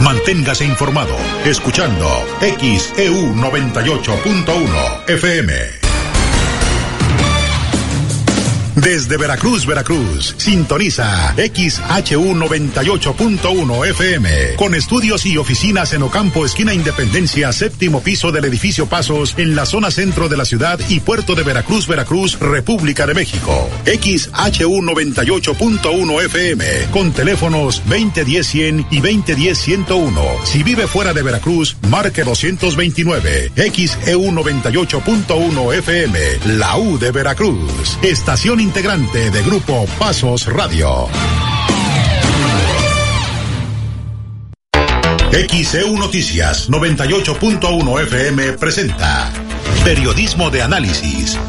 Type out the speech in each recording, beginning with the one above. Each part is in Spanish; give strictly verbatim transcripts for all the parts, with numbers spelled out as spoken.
Manténgase informado escuchando X E U noventa y ocho punto uno F M. Desde Veracruz, Veracruz, sintoniza X H U noventa y ocho punto uno F M, con estudios y oficinas en Ocampo, esquina Independencia, séptimo piso del edificio Pasos, en la zona centro de la ciudad y puerto de Veracruz, Veracruz, República de México. X H U noventa y ocho punto uno F M, con teléfonos veinte diez cien y veinte diez ciento uno. Si vive fuera de Veracruz, marque doscientos veintinueve. X E U noventa y ocho punto uno F M, la U de Veracruz. Estación integrante de Grupo Pasos Radio. X E U Noticias noventa y ocho punto uno F M presenta Periodismo de Análisis.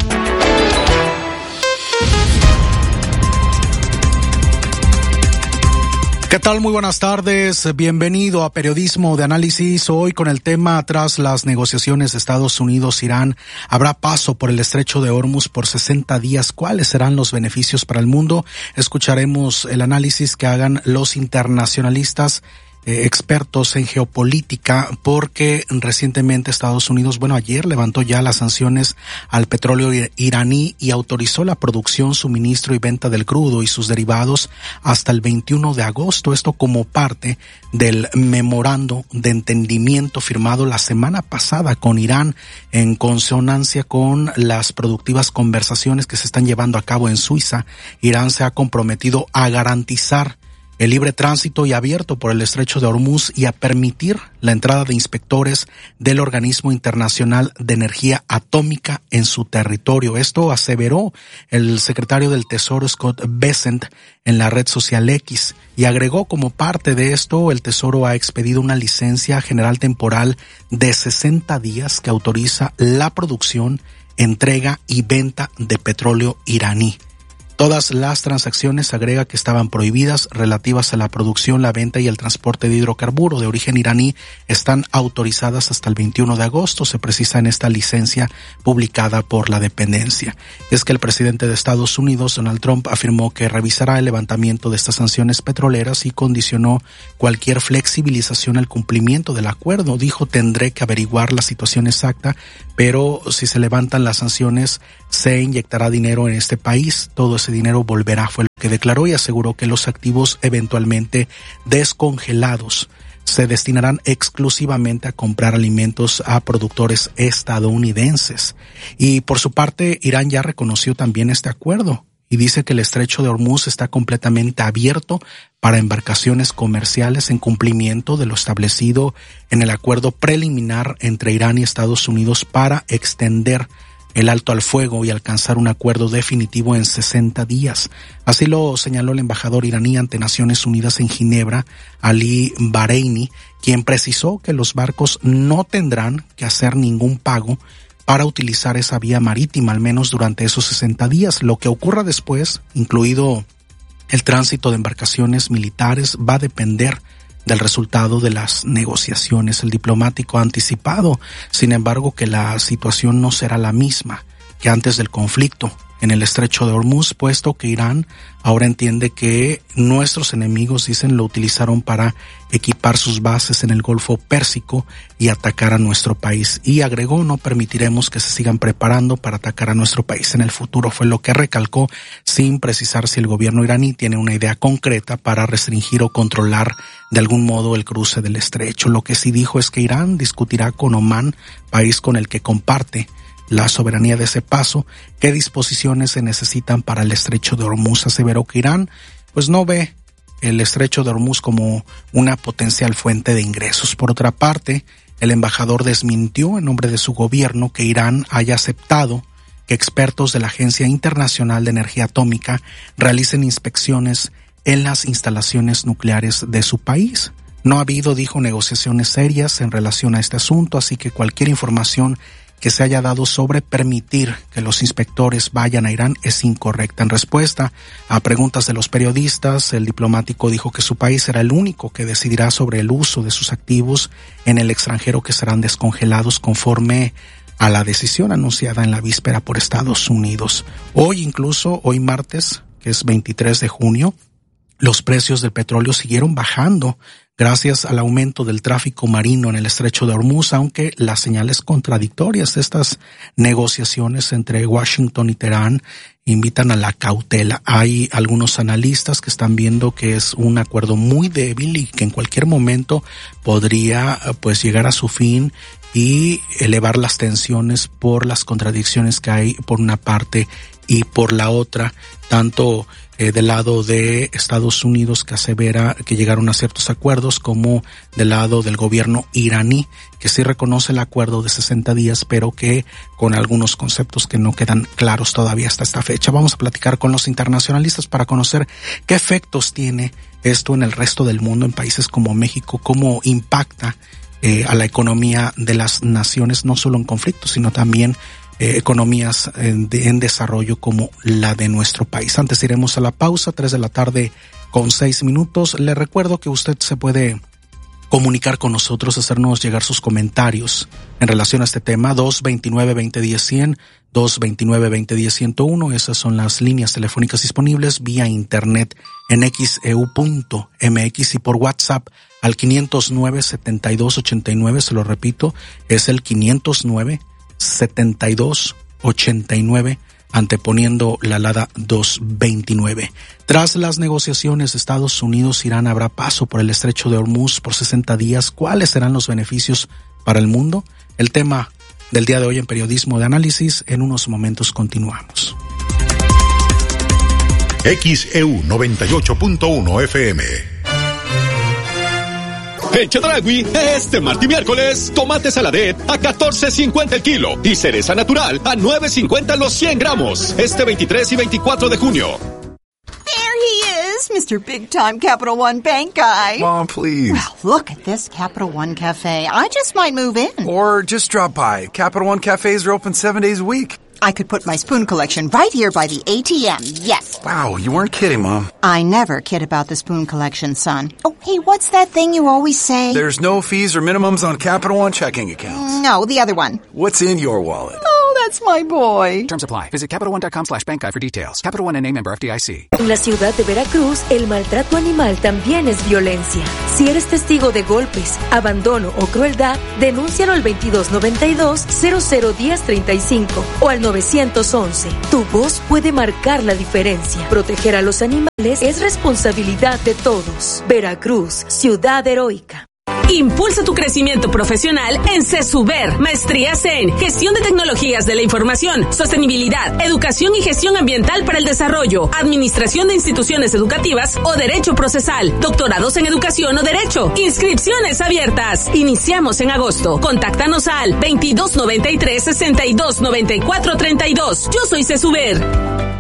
¿Qué tal? Muy buenas tardes. Bienvenido a Periodismo de Análisis. Hoy con el tema tras las negociaciones de Estados Unidos-Irán. ¿Habrá paso por el estrecho de Hormuz por sesenta días? ¿Cuáles serán los beneficios para el mundo? Escucharemos el análisis que hagan los internacionalistas Eh, expertos en geopolítica, porque recientemente Estados Unidos, bueno, ayer levantó ya las sanciones al petróleo iraní y autorizó la producción, suministro y venta del crudo y sus derivados hasta el veintiuno de agosto. Esto como parte del memorando de entendimiento firmado la semana pasada con Irán, en consonancia con las productivas conversaciones que se están llevando a cabo en Suiza. Irán se ha comprometido a garantizar el libre tránsito y abierto por el estrecho de Hormuz y a permitir la entrada de inspectores del Organismo Internacional de Energía Atómica en su territorio. Esto aseveró el secretario del Tesoro Scott Bessent en la red social X, y agregó: como parte de esto, el Tesoro ha expedido una licencia general temporal de sesenta días que autoriza la producción, entrega y venta de petróleo iraní. Todas las transacciones, agrega, que estaban prohibidas relativas a la producción, la venta y el transporte de hidrocarburos de origen iraní están autorizadas hasta el veintiuno de agosto, se precisa en esta licencia publicada por la dependencia. Es que el presidente de Estados Unidos, Donald Trump, afirmó que revisará el levantamiento de estas sanciones petroleras y condicionó cualquier flexibilización al cumplimiento del acuerdo. Dijo: tendré que averiguar la situación exacta, pero si se levantan las sanciones, se inyectará dinero en este país. Todo ese dinero volverá, fue lo que declaró, y aseguró que los activos eventualmente descongelados se destinarán exclusivamente a comprar alimentos a productores estadounidenses. Y por su parte, Irán ya reconoció también este acuerdo y dice que el estrecho de Hormuz está completamente abierto para embarcaciones comerciales en cumplimiento de lo establecido en el acuerdo preliminar entre Irán y Estados Unidos para extender el alto al fuego y alcanzar un acuerdo definitivo en sesenta días. Así lo señaló el embajador iraní ante Naciones Unidas en Ginebra, Ali Bahreini, quien precisó que los barcos no tendrán que hacer ningún pago para utilizar esa vía marítima, al menos durante esos sesenta días. Lo que ocurra después, incluido el tránsito de embarcaciones militares, va a depender del resultado de las negociaciones. El diplomático ha anticipado, sin embargo, que la situación no será la misma que antes del conflicto en el estrecho de Hormuz, puesto que Irán ahora entiende que nuestros enemigos, dicen, lo utilizaron para equipar sus bases en el Golfo Pérsico y atacar a nuestro país. Y agregó: no permitiremos que se sigan preparando para atacar a nuestro país en el futuro. Fue lo que recalcó, sin precisar si el gobierno iraní tiene una idea concreta para restringir o controlar de algún modo el cruce del estrecho. Lo que sí dijo es que Irán discutirá con Omán, país con el que comparte la soberanía de ese paso, qué disposiciones se necesitan para el estrecho de Hormuz. Aseveró que Irán pues no ve el estrecho de Hormuz como una potencial fuente de ingresos. Por otra parte, el embajador desmintió en nombre de su gobierno que Irán haya aceptado que expertos de la Agencia Internacional de Energía Atómica realicen inspecciones en las instalaciones nucleares de su país. No ha habido, dijo, negociaciones serias en relación a este asunto, así que cualquier información que se haya dado sobre permitir que los inspectores vayan a Irán es incorrecta. En respuesta a preguntas de los periodistas, el diplomático dijo que su país será el único que decidirá sobre el uso de sus activos en el extranjero, que serán descongelados conforme a la decisión anunciada en la víspera por Estados Unidos. Hoy incluso, hoy martes, que es veintitrés de junio, los precios del petróleo siguieron bajando gracias al aumento del tráfico marino en el estrecho de Hormuz, aunque las señales contradictorias de estas negociaciones entre Washington y Teherán invitan a la cautela. Hay algunos analistas que están viendo que es un acuerdo muy débil y que en cualquier momento podría pues llegar a su fin y elevar las tensiones por las contradicciones que hay por una parte y por la otra, tanto eh, del lado de Estados Unidos, que asevera que llegaron a ciertos acuerdos, como del lado del gobierno iraní, que sí reconoce el acuerdo de sesenta días, pero que con algunos conceptos que no quedan claros todavía hasta esta fecha. Vamos a platicar con los internacionalistas para conocer qué efectos tiene esto en el resto del mundo, en países como México, cómo impacta eh, a la economía de las naciones, no solo en conflicto, sino también Eh, economías en, de, en desarrollo como la de nuestro país. Antes iremos a la pausa, tres de la tarde con seis minutos. Le recuerdo que usted se puede comunicar con nosotros, hacernos llegar sus comentarios en relación a este tema, dos veintinueve, veinte diez, cien, dos veintinueve, veinte diez, ciento uno. Esas son las líneas telefónicas disponibles vía internet en x e u punto m x y por WhatsApp al quinientos nueve, setenta y dos, ochenta y nueve. Se lo repito, es el quinientos nueve, setenta y dos, ochenta y nueve, anteponiendo la alada doscientos veintinueve. Tras las negociaciones de Estados Unidos-Irán, habrá paso por el estrecho de Hormuz por sesenta días. ¿Cuáles serán los beneficios para el mundo? El tema del día de hoy en Periodismo de Análisis. En unos momentos continuamos. X E U noventa y ocho punto uno F M. En Chedragui, este martes y miércoles, tomate saladet a catorce cincuenta el kilo y cereza natural a nueve cincuenta los cien gramos. Este veintitrés y veinticuatro de junio. There he is, Mister Big Time Capital One Bank guy. Mom, please. Well, look at this Capital One Cafe. I just might move in. Or just drop by. Capital One cafes are open seven days a week. I could put my spoon collection right here by the A T M, yes. Wow, you weren't kidding, Mom. I never kid about the spoon collection, son. Oh, hey, what's that thing you always say? There's no fees or minimums on Capital One checking accounts. No, the other one. What's in your wallet? Oh, that's my boy. Terms apply. Visit CapitalOne.com slash bank guide for details. Capital One N A member F D I C. En la ciudad de Veracruz, el maltrato animal también es violencia. Si eres testigo de golpes, abandono o crueldad, denúncialo al veintidós noventa y dos, cero cero diez treinta y cinco o al novecientos once. Tu voz puede marcar la diferencia. Proteger a los animales es responsabilidad de todos. Veracruz, ciudad heroica. Impulsa tu crecimiento profesional en CESUBER. Maestrías en Gestión de Tecnologías de la Información, Sostenibilidad, Educación y Gestión Ambiental para el Desarrollo, Administración de Instituciones Educativas o Derecho Procesal, Doctorados en Educación o Derecho. Inscripciones abiertas. Iniciamos en agosto. Contáctanos al veintidós noventa y tres, sesenta y dos noventa y cuatro treinta y dos. Yo soy CESUBER.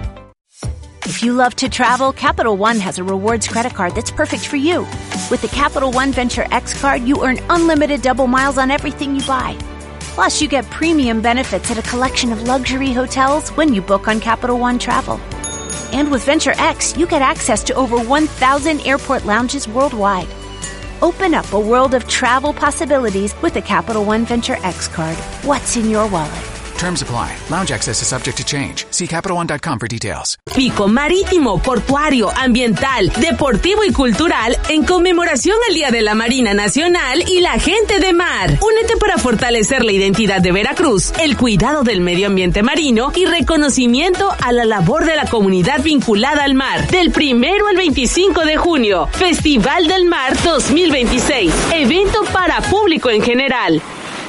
If you love to travel, Capital One has a rewards credit card that's perfect for you. With the Capital One Venture X card, you earn unlimited double miles on everything you buy. Plus, you get premium benefits at a collection of luxury hotels when you book on Capital One Travel. And with Venture X, you get access to over one thousand airport lounges worldwide. Open up a world of travel possibilities with the Capital One Venture X card. What's in your wallet? Terms apply. Lounge access is subject to change. See Capital One dot com for details. Pico marítimo, portuario, ambiental, deportivo y cultural en conmemoración al Día de la Marina Nacional y la gente de mar. Únete para fortalecer la identidad de Veracruz, el cuidado del medio ambiente marino y reconocimiento a la labor de la comunidad vinculada al mar. Del primero al veinticinco de junio, Festival del Mar dos mil veintiséis. Evento para público en general.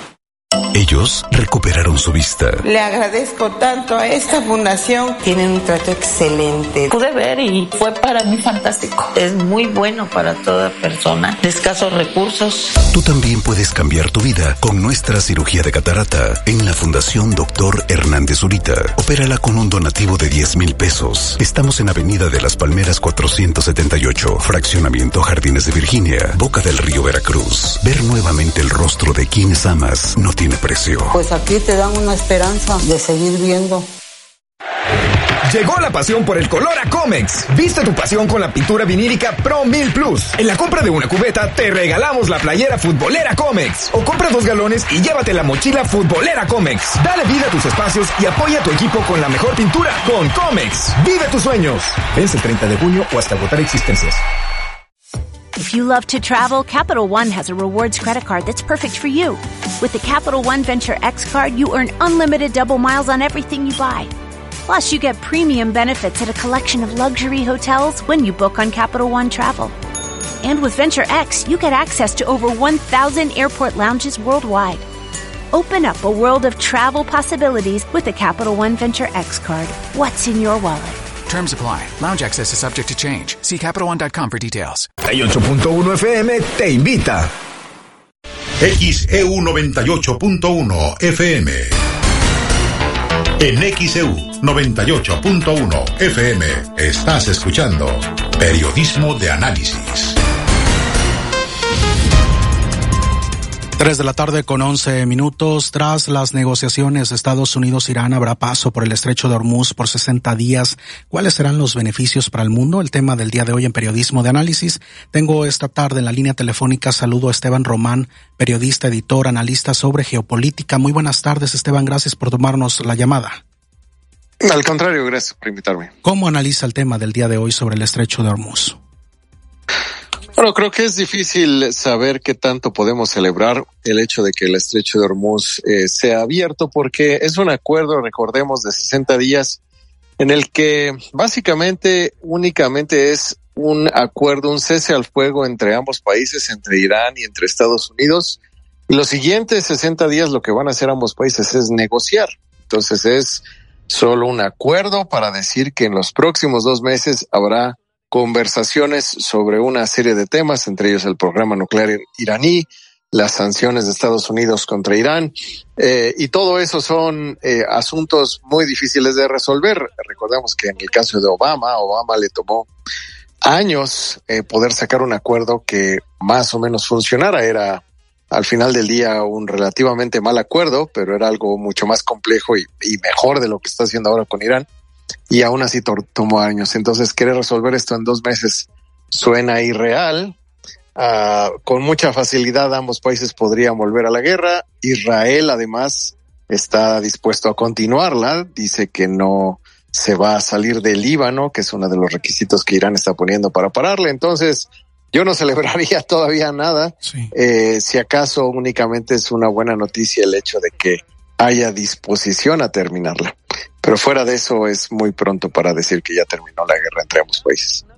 Ellos recuperaron su vista. Le agradezco tanto a esta fundación. Tienen un trato excelente. Pude ver y fue para mí fantástico. Es muy bueno para toda persona de escasos recursos. Tú también puedes cambiar tu vida con nuestra cirugía de catarata en la Fundación Doctor Hernández Zurita. Opérala con un donativo de diez mil pesos. Estamos en Avenida de las Palmeras cuatrocientos setenta y ocho, Fraccionamiento Jardines de Virginia, Boca del Río, Veracruz. Ver nuevamente el rostro de quienes amas no tiene precio. Pues aquí te dan una esperanza de seguir viendo. Llegó la pasión por el color a Comex. Viste tu pasión con la pintura vinílica Pro mil Plus. En la compra de una cubeta te regalamos la playera futbolera Comex. O compra dos galones y llévate la mochila futbolera Comex. Dale vida a tus espacios y apoya a tu equipo con la mejor pintura con Comex. Vive tus sueños. Vence el treinta de junio o hasta agotar existencias. If If you love to travel, Capital One has a rewards credit card that's perfect for you. With the Capital One Venture X card, you earn unlimited double miles on everything you buy. Plus, you get premium benefits at a collection of luxury hotels when you book on Capital One Travel. And with Venture X, you get access to over one thousand airport lounges worldwide. Open up a world of travel possibilities with the Capital One Venture X card. What's in your wallet? Terms apply. Lounge access is subject to change. See Capital One dot com for details. noventa y ocho punto uno F M te invita. X E U noventa y ocho punto uno F M. En X E U noventa y ocho punto uno F M estás escuchando Periodismo de Análisis. Tres de la tarde con once minutos. Tras las negociaciones Estados Unidos-Irán, habrá paso por el estrecho de Hormuz por sesenta días. ¿Cuáles serán los beneficios para el mundo? El tema del día de hoy en Periodismo de Análisis. Tengo esta tarde en la línea telefónica, saludo a Esteban Román, periodista, editor, analista sobre geopolítica. Muy buenas tardes, Esteban, gracias por tomarnos la llamada. Al contrario, gracias por invitarme. ¿Cómo analiza el tema del día de hoy sobre el estrecho de Hormuz? Bueno, creo que es difícil saber qué tanto podemos celebrar el hecho de que el estrecho de Hormuz eh, sea abierto, porque es un acuerdo, recordemos, de sesenta días en el que básicamente únicamente es un acuerdo, un cese al fuego entre ambos países, entre Irán y entre Estados Unidos. Y los siguientes sesenta días lo que van a hacer ambos países es negociar. Entonces es solo un acuerdo para decir que en los próximos dos meses habrá conversaciones sobre una serie de temas, entre ellos el programa nuclear iraní, las sanciones de Estados Unidos contra Irán, eh, y todo eso son eh, asuntos muy difíciles de resolver. Recordemos que en el caso de Obama, Obama le tomó años eh, poder sacar un acuerdo que más o menos funcionara. Era al final del día un relativamente mal acuerdo, pero era algo mucho más complejo y, y mejor de lo que está haciendo ahora con Irán. Y aún así to- tomó años. Entonces, querer resolver esto en dos meses suena irreal. Uh, con mucha facilidad ambos países podrían volver a la guerra. Israel, además, está dispuesto a continuarla. Dice que no se va a salir del Líbano, que es uno de los requisitos que Irán está poniendo para pararle. Entonces, yo no celebraría todavía nada. Sí. Eh, si acaso únicamente es una buena noticia el hecho de que haya disposición a terminarla. Pero fuera de eso es muy pronto para decir que ya terminó la guerra entre ambos países.